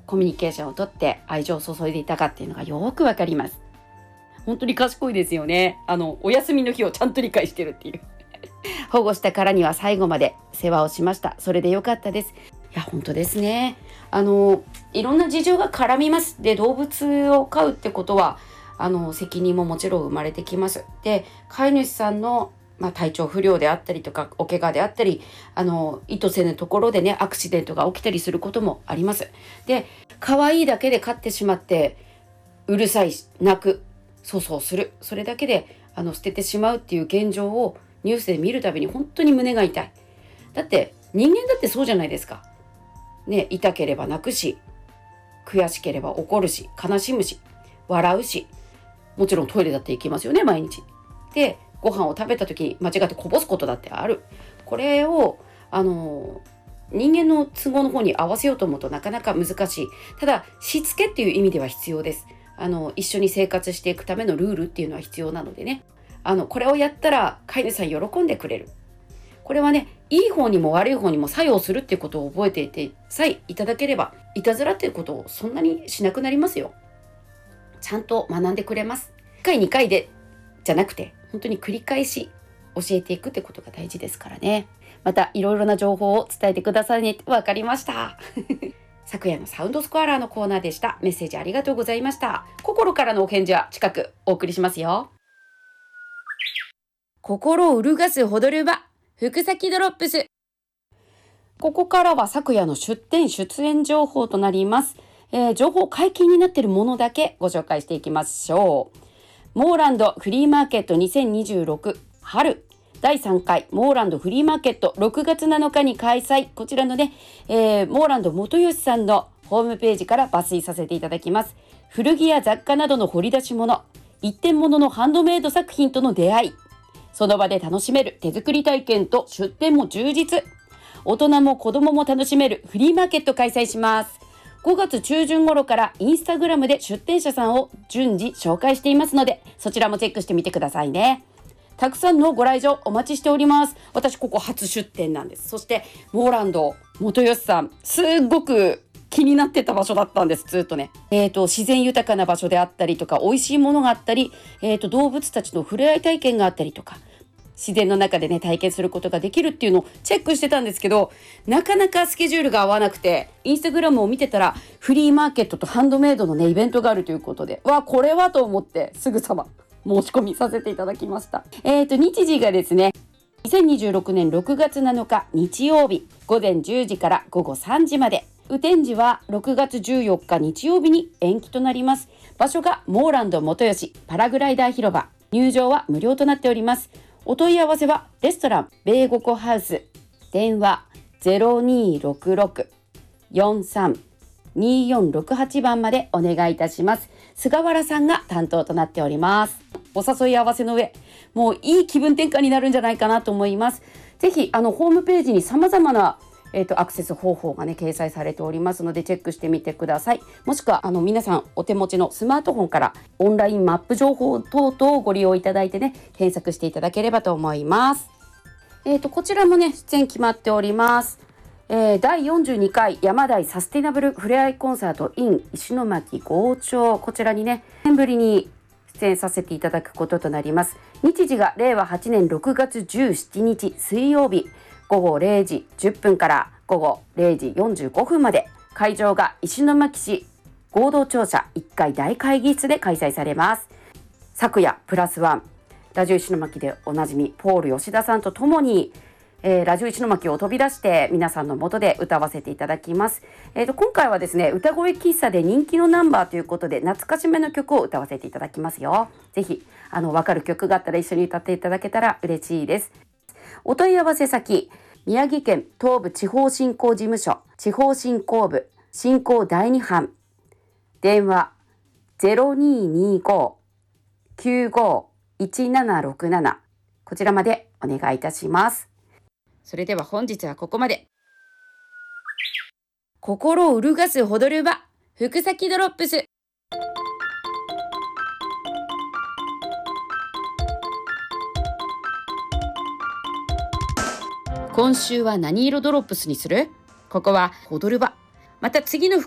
コミュニケーションをとって愛情を注いでいたかっていうのがよくわかります。本当に賢いですよね。お休みの日をちゃんと理解してるっていう保護したからには最後まで世話をしました。それでよかったです。いや本当ですね。いろんな事情が絡みます。で、動物を飼うってことは責任ももちろん生まれてきます。で、飼い主さんの体調不良であったりとかお怪我であったり意図せぬところでねアクシデントが起きたりすることもあります。で、可愛いだけで飼ってしまってうるさい泣く粗相する、それだけで捨ててしまうっていう現状をニュースで見るたびに本当に胸が痛い。だって人間だってそうじゃないですかね。痛ければ泣くし、悔しければ怒るし、悲しむし、笑うし、もちろんトイレだって行きますよね毎日。で、ご飯を食べた時間違ってこぼすことだってある。これを人間の都合の方に合わせようと思うとなかなか難しい。ただしつけっていう意味では必要です。一緒に生活していくためのルールっていうのは必要なのでね、これをやったら飼い主さん喜んでくれる。これはね、いい方にも悪い方にも作用するっていうことを覚えていてさえいただければ、いたずらっていうことをそんなにしなくなりますよ。ちゃんと学んでくれます。1回2回でじゃなくて本当に繰り返し教えていくってことが大事ですからね。またいろいろな情報を伝えてくださいね。わかりました昨夜のサウンドスコアラーのコーナーでした。メッセージありがとうございました。心からのお返事は近くお送りしますよ。心を潤すホドルバ福崎ドロップス。ここからは昨夜の出演情報となります。情報解禁になっているものだけご紹介していきましょう。モーランドフリーマーケット2026春第3回モーランドフリーマーケット6月7日に開催。こちらのね、モーランド元吉さんのホームページから抜粋させていただきます。古着や雑貨などの掘り出し物、一点物のハンドメイド作品との出会い、その場で楽しめる手作り体験と出店も充実。大人も子供も楽しめるフリーマーケット開催します。5月中旬頃からインスタグラムで出店者さんを順次紹介していますので、そちらもチェックしてみてくださいね。たくさんのご来場お待ちしております。私ここ初出店なんです。そしてモーランド元吉さん、すっごく気になってた場所だったんです。ずっとね、自然豊かな場所であったりとか、美味しいものがあったり、動物たちの触れ合い体験があったりとか、自然の中でね体験することができるっていうのをチェックしてたんですけど、なかなかスケジュールが合わなくて、インスタグラムを見てたらフリーマーケットとハンドメイドのねイベントがあるということで、これはと思ってすぐさま申し込みさせていただきました。日時がですね、2026年6月7日日曜日午前10時から午後3時まで。雨天時は6月14日日曜日に延期となります。場所がモーランド元吉パラグライダー広場。入場は無料となっております。お問い合わせはレストランベーゴコハウス、電話 0266-432468 番までお願いいたします。菅原さんが担当となっております。お誘い合わせの上、もういい気分転換になるんじゃないかなと思います。ぜひホームページに様々なアクセス方法がね掲載されておりますのでチェックしてみてください。もしくは皆さんお手持ちのスマートフォンからオンラインマップ情報等々をご利用いただいてね、検索していただければと思います。こちらもね出演決まっております。第42回山台サスティナブルふれあいコンサート in 石巻郷町、こちらにね2年ぶりに出演させていただくこととなります。日時が令和8年6月17日水曜日午後0時10分から午後0時45分まで。会場が石巻市合同庁舎1階大会議室で開催されます。昨夜プラスワンラジオ石巻でおなじみポール吉田さんとともに、ラジオ石巻を飛び出して皆さんの元で歌わせていただきます。今回はですね、歌声喫茶で人気のナンバーということで懐かしめの曲を歌わせていただきますよ。ぜひ分かる曲があったら一緒に歌っていただけたら嬉しいです。お問い合わせ先、宮城県東部地方振興事務所地方振興部振興第2班、電話 0225-951767、 こちらまでお願いいたします。それでは本日はここまで。心を潤すホドルバ福崎ドロップス。今週は何色ドロップスにする？ここはホドルバ。また次の